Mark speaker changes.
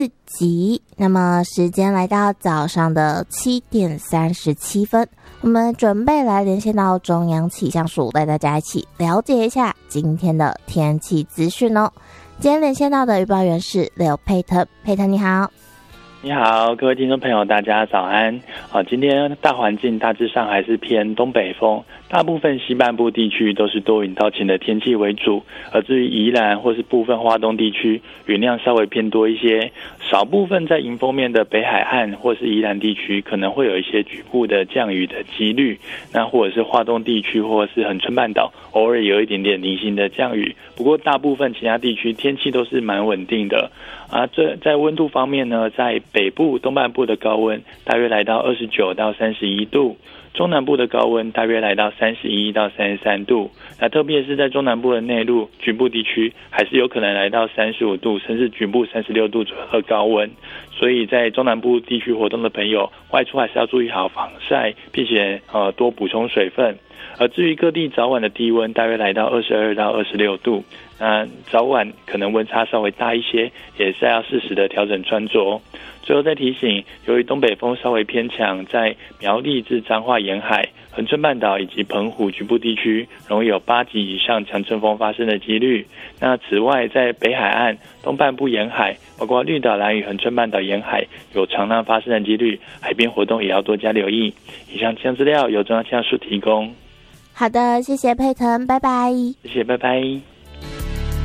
Speaker 1: 集。那么时间来到早上的7点37分，我们准备来连线到中央气象署，带大家一起了解一下今天的天气资讯哦。今天连线到的预报员是刘佩腾，佩腾你好。
Speaker 2: 你好，各位听众朋友，大家早安。今天大环境大致上还是偏东北风，大部分西半部地区都是多云到晴的天气为主，而至于宜兰或是部分花东地区，云量稍微偏多一些，少部分在迎风面的北海岸或是宜兰地区可能会有一些局部的降雨的几率，那或者是花东地区或是恒春半岛偶尔有一点点零星的降雨，不过大部分其他地区天气都是蛮稳定的。这在温度方面呢，在北部东半部的高温大约来到29到31度，中南部的高温大约来到31到33度，那特别是在中南部的内陆局部地区还是有可能来到35度甚至局部36度左右的高温，所以在中南部地区活动的朋友外出还是要注意好防晒，并且多补充水分。而至于各地早晚的低温大约来到22到26度，那早晚可能温差稍微大一些，也是要适时的调整穿着。最后再提醒，由于东北风稍微偏强，在苗栗至彰化沿海、恒春半岛以及澎湖局部地区容易有8级以上强阵风发生的几率。那此外，在北海岸、东半部沿海，包括绿岛、兰屿、恒春半岛沿海有长浪发生的几率，海边活动也要多加留意。以上气象资料由中央气象署提供。
Speaker 1: 好的，谢谢佩腾，拜拜。
Speaker 2: 谢谢，拜拜。